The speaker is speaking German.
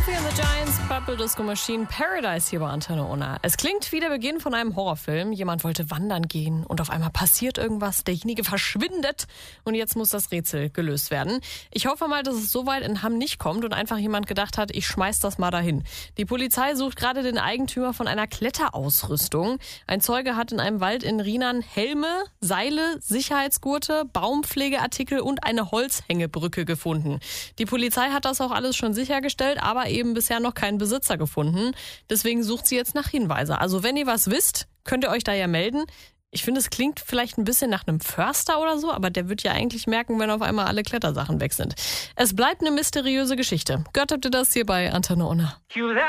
Sophie and the Giants, Purple Disco Machine, Paradise hier bei Antenne Unna. Es klingt wie der Beginn von einem Horrorfilm. Jemand wollte wandern gehen und auf einmal passiert irgendwas. Derjenige verschwindet und jetzt muss das Rätsel gelöst werden. Ich hoffe mal, dass es so weit in Hamm nicht kommt und einfach jemand gedacht hat, ich schmeiß das mal dahin. Die Polizei sucht gerade den Eigentümer von einer Kletterausrüstung. Ein Zeuge hat in einem Wald in Rienan Helme, Seile, Sicherheitsgurte, Baumpflegeartikel und eine Holzhängebrücke gefunden. Die Polizei hat das auch alles schon sichergestellt, aber eben bisher noch keinen Besitzer gefunden. Deswegen sucht sie jetzt nach Hinweise. Also wenn ihr was wisst, könnt ihr euch da ja melden. Ich finde, es klingt vielleicht ein bisschen nach einem Förster oder so, aber der wird ja eigentlich merken, wenn auf einmal alle Klettersachen weg sind. Es bleibt eine mysteriöse Geschichte. Gehört habt ihr das hier bei Antenne Unna.